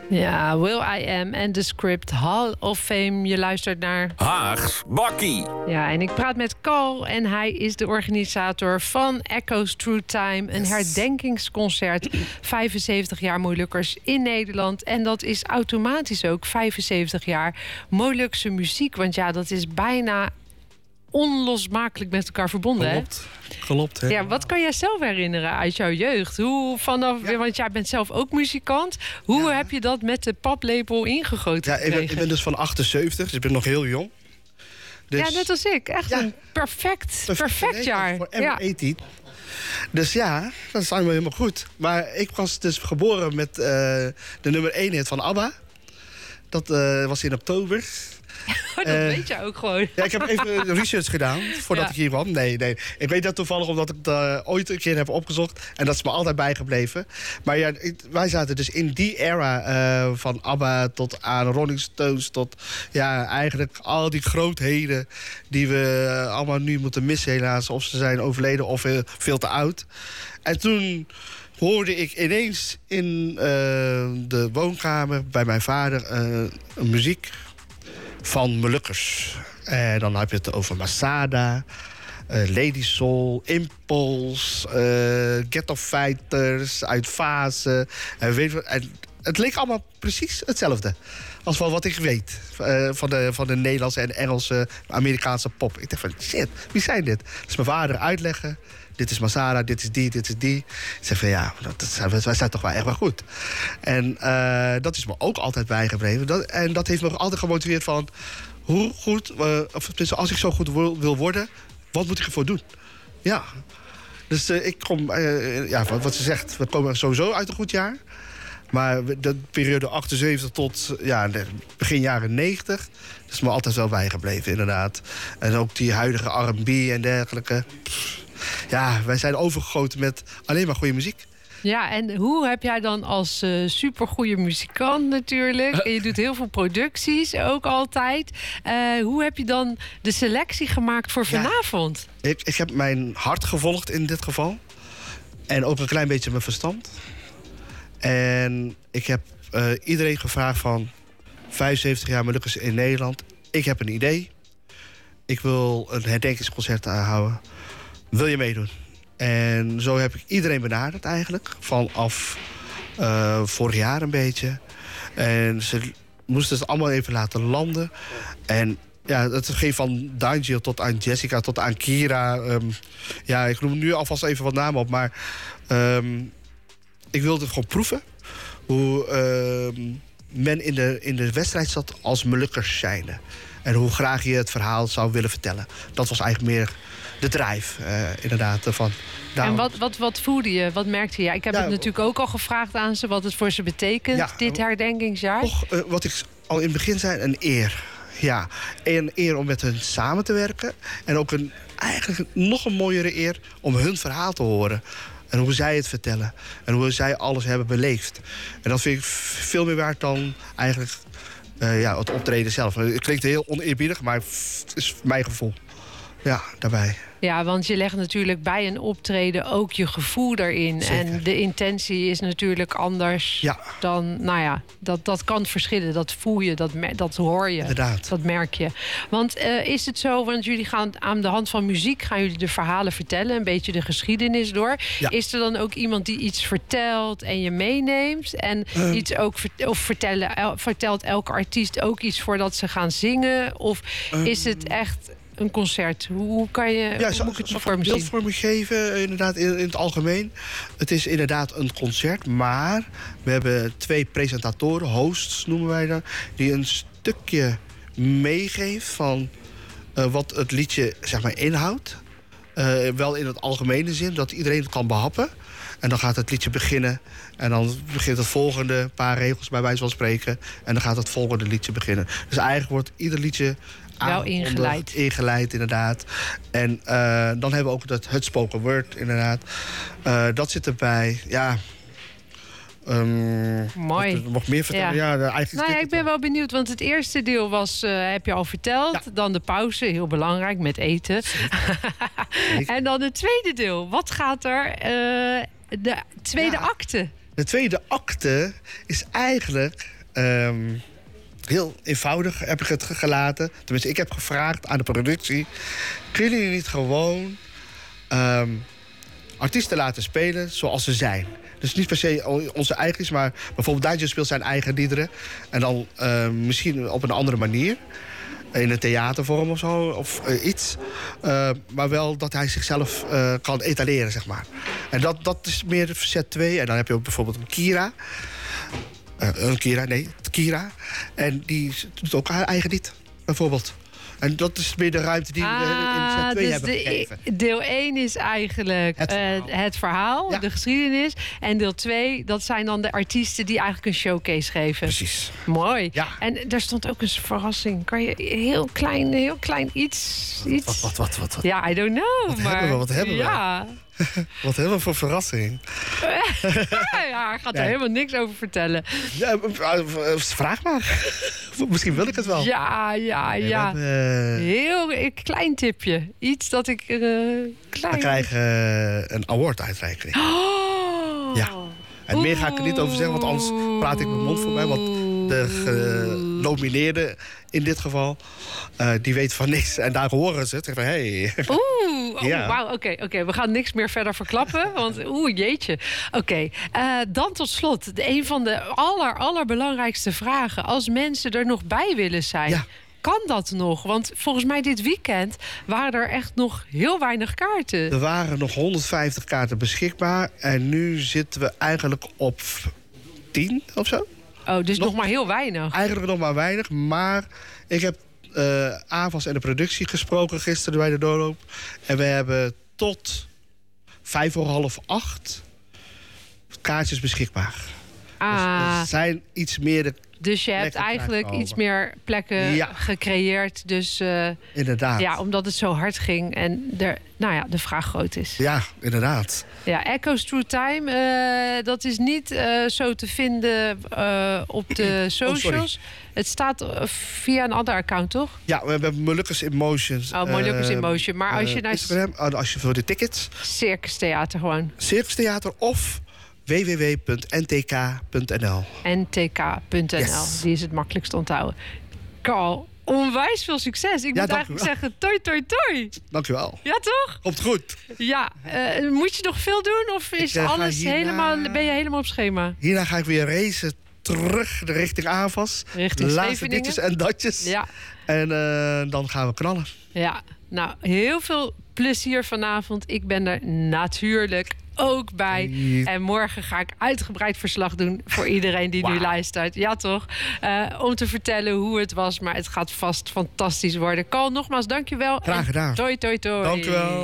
Ja, Will I Am en The Script, Hall of Fame. Je luistert naar Haags Bakkie. Ja, en ik praat met Carl en hij is de organisator van Echoes Through Time. Een herdenkingsconcert, 75 jaar Molukkers in Nederland. En dat is automatisch ook 75 jaar Molukse muziek. Want ja, dat is bijna onlosmakelijk met elkaar verbonden. Klopt, hè? Ja, wat kan jij zelf herinneren uit jouw jeugd? Want jij bent zelf ook muzikant. Hoe heb je dat met de paplepel ingegoten gekregen? Ik ben dus van 78, dus ik ben nog heel jong. Dus, ja, net als ik. Echt een perfect jaar. Forever 18. Dus ja, dat is allemaal helemaal goed. Maar ik was dus geboren met de nummer 1 hit van ABBA. Dat was in oktober. Dat weet je ook gewoon. Ja, ik heb even research gedaan voordat ik hier kwam. Nee. Ik weet dat toevallig omdat ik het ooit een keer heb opgezocht. En dat is me altijd bijgebleven. Maar ja, wij zaten dus in die era van ABBA tot aan Rolling Stones. Tot ja, eigenlijk al die grootheden die we allemaal nu moeten missen helaas. Of ze zijn overleden of veel te oud. En toen hoorde ik ineens in de woonkamer bij mijn vader een muziek van Molukkers. En dan heb je het over Masada, Lady Soul, Impulse, Ghetto Fighters, Uit Fase. En het leek allemaal precies hetzelfde als van wat ik weet van de Nederlandse en Engelse, Amerikaanse pop. Ik dacht van, shit, wie zijn dit? Dus mijn vader uitleggen. Dit is Masada, dit is die, dit is die. Ik zeg van ja, wij zijn toch wel echt wel goed. En dat is me ook altijd bijgebleven. En dat heeft me altijd gemotiveerd van hoe goed, of als ik zo goed wil worden, wat moet ik ervoor doen? Ja. Dus ik kom, wat ze zegt, we komen sowieso uit een goed jaar. Maar de periode 78 tot begin jaren 90, dat is me altijd wel bijgebleven, inderdaad. En ook die huidige R&B en dergelijke. Ja, wij zijn overgegoten met alleen maar goede muziek. Ja, en hoe heb jij dan als supergoeie muzikant natuurlijk... en je doet heel veel producties ook altijd... hoe heb je dan de selectie gemaakt voor vanavond? Ik heb mijn hart gevolgd in dit geval. En ook een klein beetje mijn verstand. En ik heb iedereen gevraagd van 75 jaar Molukkers in Nederland. Ik heb een idee. Ik wil een herdenkingsconcert houden. Wil je meedoen? En zo heb ik iedereen benaderd eigenlijk. Vanaf vorig jaar een beetje. En ze moesten het allemaal even laten landen. En ja, het ging van Dangel tot aan Jessica tot aan Kira. Ik noem nu alvast even wat namen op. Maar ik wilde gewoon proeven hoe men in de wedstrijd zat als Molukkers zijnde. En hoe graag je het verhaal zou willen vertellen. Dat was eigenlijk meer de drijf, inderdaad. En wat voelde je? Wat merkte je? Ik heb het natuurlijk ook al gevraagd aan ze... wat het voor ze betekent, dit herdenkingsjaar. Toch, wat ik al in het begin zei, een eer. Ja, een eer om met hen samen te werken. En ook eigenlijk nog een mooiere eer om hun verhaal te horen. En hoe zij het vertellen. En hoe zij alles hebben beleefd. En dat vind ik veel meer waard dan eigenlijk het optreden zelf. Het klinkt heel oneerbiedig, maar het is mijn gevoel. Ja, daarbij. Ja, want je legt natuurlijk bij een optreden ook je gevoel erin. Zeker. En de intentie is natuurlijk anders dan... dat kan verschillen. Dat voel je, dat hoor je. Inderdaad. Dat merk je. Want is het zo, want jullie gaan aan de hand van muziek... gaan jullie de verhalen vertellen, een beetje de geschiedenis door. Ja. Is er dan ook iemand die iets vertelt en je meeneemt? En iets ook vertelt elke artiest ook iets voordat ze gaan zingen? Of is het echt een concert? Hoe kan je hoe moet ik het voor me zien? Beeld voor me geven, inderdaad, in het algemeen. Het is inderdaad een concert, maar we hebben 2 presentatoren, hosts noemen wij dat, die een stukje meegeven van wat het liedje zeg maar inhoudt. Wel in het algemene zin, dat iedereen het kan behappen. En dan gaat het liedje beginnen. En dan begint het volgende paar regels bij wijze van spreken. En dan gaat het volgende liedje beginnen. Dus eigenlijk wordt ieder liedje wel ingeleid, inderdaad. En dan hebben we ook het spoken word, inderdaad. Dat zit erbij. Ja. Mooi. Nog meer vertellen? Ja. Ik ben wel benieuwd, want het eerste deel was, heb je al verteld. Ja. Dan de pauze, heel belangrijk, met eten. En dan het tweede deel. Wat gaat er? De tweede acte. De tweede acte is eigenlijk heel eenvoudig heb ik het gelaten. Tenminste, ik heb gevraagd aan de productie: kunnen jullie niet gewoon artiesten laten spelen zoals ze zijn? Dus niet per se onze eigen is, maar bijvoorbeeld Nigel speelt zijn eigen liederen. En dan misschien op een andere manier. In een theatervorm of zo, of iets. Maar wel dat hij zichzelf kan etaleren, zeg maar. En dat is meer verzet 2. En dan heb je ook bijvoorbeeld een Kira. En die doet ook haar eigen lied, bijvoorbeeld. En dat is meer de ruimte die we in set 2 dus hebben gegeven. Deel 1 is eigenlijk het verhaal, ja. de geschiedenis. En deel 2, dat zijn dan de artiesten die eigenlijk een showcase geven. Precies. Mooi. Ja. En daar stond ook een verrassing. Kan je heel klein iets... Wat? Ja, I don't know. Wat hebben we? Ja. Wat hebben we voor verrassing? Ja, hij gaat er helemaal niks over vertellen. Ja, vraag maar. Misschien wil ik het wel. Ja. Heel klein tipje. Iets dat ik klein... We krijgen een award-uitreiking. Oh. Ja. En meer ga ik er niet over zeggen, want anders praat ik mijn mond voor mij. Want de genomineerde in dit geval, die weet van niks. En daar horen ze het. Van, hey. Ja. Wauw, oké. We gaan niks meer verder verklappen. Want jeetje. Oké, dan tot slot. Een van de allerbelangrijkste vragen. Als mensen er nog bij willen zijn... Ja. Kan dat nog? Want volgens mij dit weekend waren er echt nog heel weinig kaarten. Er waren nog 150 kaarten beschikbaar. En nu zitten we eigenlijk op 10 of zo. Oh, dus nog maar heel weinig. Eigenlijk nog maar weinig. Maar ik heb AVAS en de productie gesproken gisteren bij de doorloop. En we hebben tot 7:30 kaartjes beschikbaar. Dus er zijn iets meer... Dus je hebt eigenlijk iets meer plekken gecreëerd. Dus, inderdaad. Ja, omdat het zo hard ging en de vraag groot is. Ja, inderdaad. Ja, Echoes Through Time, dat is niet zo te vinden op de socials. Het staat via een ander account, toch? Ja, we hebben Molukkers in Motion. Molukkers in Motion. Maar als je naar Instagram, als je voor de tickets... Circus Theater gewoon. Circus Theater of... www.ntk.nl. ntk.nl, yes. Die is het makkelijkst te onthouden. Carl, onwijs veel succes. Ik moet eigenlijk zeggen, toi. Dank u wel. Ja, toch? Komt goed. Ja, moet je nog veel doen? Of is alles ben je helemaal op schema? Hierna ga ik weer racen terug richting AVAS. Richting laatste ditjes en datjes. Ja. En dan gaan we knallen. Ja, nou, heel veel plezier vanavond. Ik ben er natuurlijk ook bij. En morgen ga ik uitgebreid verslag doen voor iedereen die nu luistert. Ja, toch? Om te vertellen hoe het was. Maar het gaat vast fantastisch worden. Carl, nogmaals, dankjewel. Graag gedaan. Toi. Dank u wel.